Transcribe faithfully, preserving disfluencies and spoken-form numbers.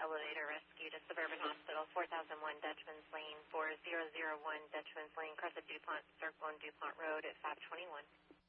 elevator rescue to Suburban Hospital, four thousand one Dutchman's Lane, four thousand one Dutchman's Lane, cross at DuPont Circle on DuPont Road at five twenty-one.